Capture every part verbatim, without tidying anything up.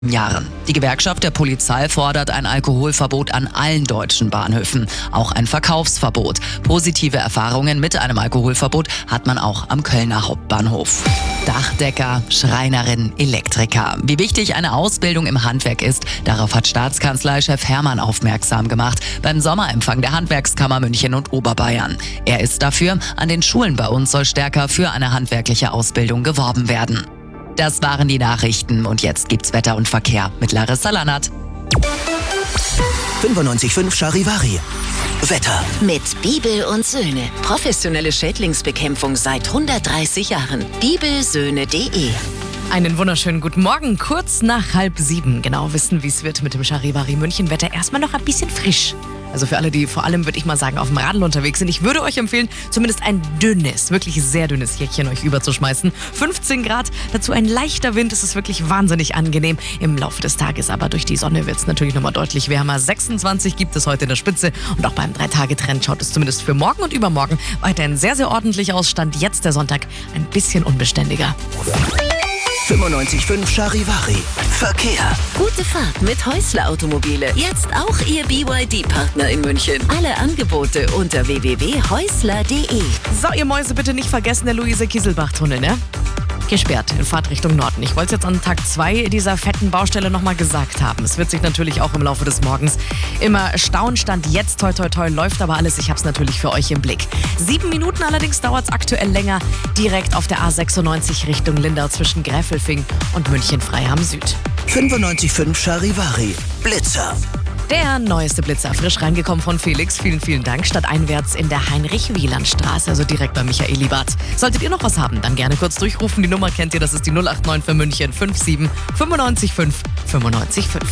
Jahren. Die Gewerkschaft der Polizei fordert ein Alkoholverbot an allen deutschen Bahnhöfen, auch ein Verkaufsverbot. Positive Erfahrungen mit einem Alkoholverbot hat man auch am Kölner Hauptbahnhof. Dachdecker, Schreinerin, Elektriker. Wie wichtig eine Ausbildung im Handwerk ist, darauf hat Staatskanzleichef Hermann aufmerksam gemacht beim Sommerempfang der Handwerkskammer München und Oberbayern. Er ist dafür, an den Schulen bei uns soll stärker für eine handwerkliche Ausbildung geworben werden. Das waren die Nachrichten und jetzt gibt's Wetter und Verkehr mit Larissa Lannert. fünfundneunzig Komma fünf Charivari. Wetter. Mit Bibel und Söhne. Professionelle Schädlingsbekämpfung seit hundertdreißig Jahren. bibelsöhne punkt de. Einen wunderschönen guten Morgen. Kurz nach halb sieben. Genau wissen, wie es wird mit dem Charivari München. Wetter erstmal noch ein bisschen frisch. Also für alle, die vor allem, würde ich mal sagen, auf dem Radl unterwegs sind. Ich würde euch empfehlen, zumindest ein dünnes, wirklich sehr dünnes Jäckchen euch überzuschmeißen. fünfzehn Grad, dazu ein leichter Wind. Es ist wirklich wahnsinnig angenehm. Im Laufe des Tages aber durch die Sonne wird es natürlich nochmal deutlich wärmer. sechsundzwanzig gibt es heute in der Spitze. Und auch beim drei Tage Trend schaut es zumindest für morgen und übermorgen weiterhin sehr, sehr ordentlich aus. Stand jetzt der Sonntag ein bisschen unbeständiger. fünfundneunzig Komma fünf Charivari. Verkehr. Gute Fahrt mit Häusler Automobile. Jetzt auch Ihr B Y D-Partner in München. Alle Angebote unter w w w punkt häusler punkt de. So, ihr Mäuse, bitte nicht vergessen, der Luise-Kieselbach-Tunnel, ne? Gesperrt in Fahrtrichtung Norden. Ich wollte es jetzt an Tag zwei dieser fetten Baustelle nochmal gesagt haben. Es wird sich natürlich auch im Laufe des Morgens immer stauen. Stand jetzt, toi toi toi, läuft aber alles. Ich habe es natürlich für euch im Blick. Sieben Minuten allerdings dauert es aktuell länger. Direkt auf der A sechsundneunzig Richtung Lindau zwischen Gräfelfing und München-Freiham Süd. fünfundneunzig Komma fünf Charivari. Blitzer. Der neueste Blitzer, frisch reingekommen von Felix. Vielen, vielen Dank. Stadteinwärts in der Heinrich-Wieland-Straße, also direkt bei Michaelibad. Solltet ihr noch was haben, dann gerne kurz durchrufen. Die Nummer kennt ihr, das ist die null acht neun für München fünf sieben fünfundneunzig fünf fünfundneunzig fünf.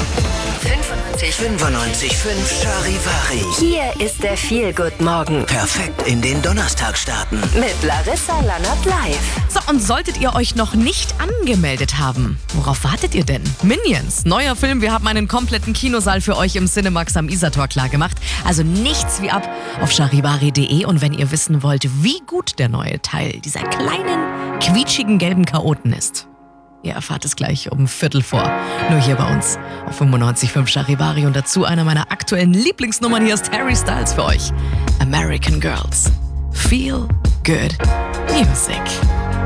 fünfundneunzig Komma fünf Charivari. Hier ist der Feel-Good-Morgen Perfekt in den Donnerstag starten. mit Larissa Lannert live. So, und solltet ihr euch noch nicht angemeldet haben, worauf wartet ihr denn? Minions, neuer Film. Wir haben einen kompletten Kinosaal für euch im Cinemax am Isartor klar gemacht. Also nichts wie ab auf charivari punkt de. Und wenn ihr wissen wollt, wie gut der neue Teil dieser kleinen, quietschigen, gelben Chaoten ist, ihr erfahrt es gleich um Viertel vor. Nur hier bei uns auf fünfundneunzig Komma fünf Charivari. Und dazu eine meiner aktuellen Lieblingsnummern. Hier ist Harry Styles für euch. American Girls. Feel Good Music.